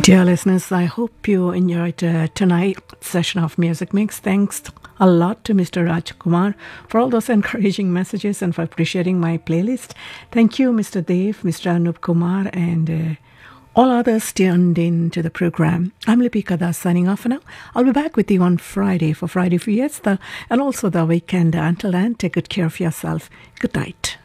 Dear listeners, I hope you enjoyed tonight's session of Music Mix. Thanks a lot to Mr. Rajkumar for all those encouraging messages and for appreciating my playlist. Thank you, Mr. Dev, Mr. Anup Kumar, and all others tuned in to the program. I'm Lipika Das signing off for now. I'll be back with you on Friday for Friday Fiesta and also the weekend. Until then, take good care of yourself. Good night.